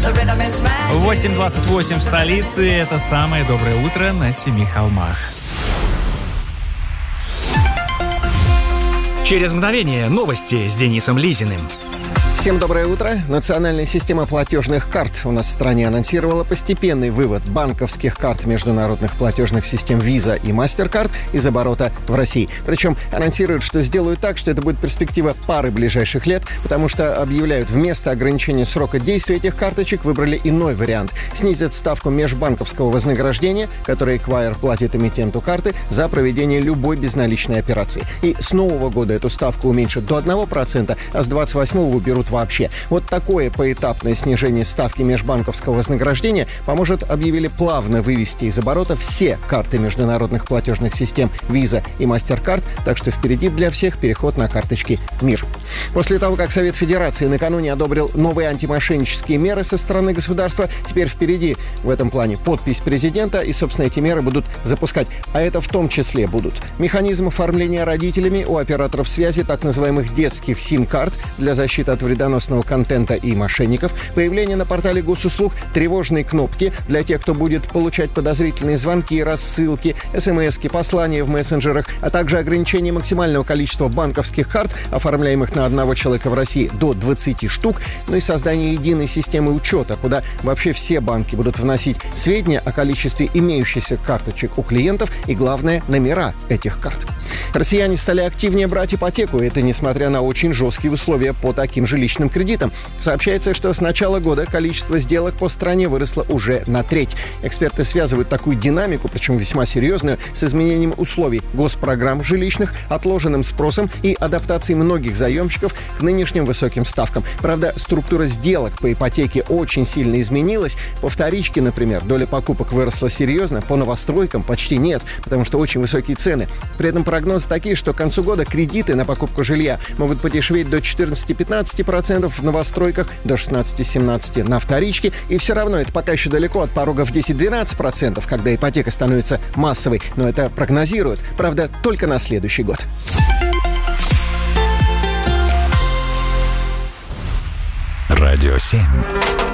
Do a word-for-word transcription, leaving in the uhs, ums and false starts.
восемь двадцать восемь в столице. Это самое доброе утро на Семи холмах. Через мгновение новости с Денисом Лизиным. Всем доброе утро. Национальная система платежных карт у нас в стране анонсировала постепенный вывод банковских карт международных платежных систем Visa и MasterCard из оборота в России. Причем анонсируют, что сделают так, что это будет перспектива пары ближайших лет, потому что объявляют, вместо ограничения срока действия этих карточек выбрали иной вариант. Снизят ставку межбанковского вознаграждения, которое Эквайр платит эмитенту карты за проведение любой безналичной операции. И с нового года эту ставку уменьшат до одного процента, а с двадцать восьмого уберут вообще. Вот такое поэтапное снижение ставки межбанковского вознаграждения поможет, объявили, плавно вывести из оборота все карты международных платежных систем Visa и MasterCard, так что впереди для всех переход на карточки МИР. После того, как Совет Федерации накануне одобрил новые антимошеннические меры со стороны государства, теперь впереди в этом плане подпись президента, и, собственно, эти меры будут запускать. А это в том числе будут механизм оформления родителями у операторов связи так называемых детских сим-карт для защиты от вредоносного контента и мошенников, появление на портале госуслуг тревожной кнопки для тех, кто будет получать подозрительные звонки, рассылки, смски, послания в мессенджерах, а также ограничение максимального количества банковских карт, оформляемых на одного человека в России, до двадцати штук, ну и создание единой системы учета, куда вообще все банки будут вносить сведения о количестве имеющихся карточек у клиентов и, главное, номера этих карт. Россияне стали активнее брать ипотеку, и это несмотря на очень жесткие условия по таким жилищным кредитам. Сообщается, что с начала года количество сделок по стране выросло уже на треть. Эксперты связывают такую динамику, причем весьма серьезную, с изменением условий госпрограмм жилищных, отложенным спросом и адаптацией многих заемщиков к нынешним высоким ставкам. Правда, структура сделок по ипотеке очень сильно изменилась. По вторичке, например, доля покупок выросла серьезно, по новостройкам почти нет, потому что очень высокие цены. При этом прогнозы такие, что к концу года кредиты на покупку жилья могут подешеветь до четырнадцати-пятнадцати процентов в новостройках, до шестнадцати-семнадцати процентов на вторичке. И все равно это пока еще далеко от порога в десять-двенадцать процентов, когда ипотека становится массовой. Но это прогнозируют. Правда, только на следующий год. Радио семь.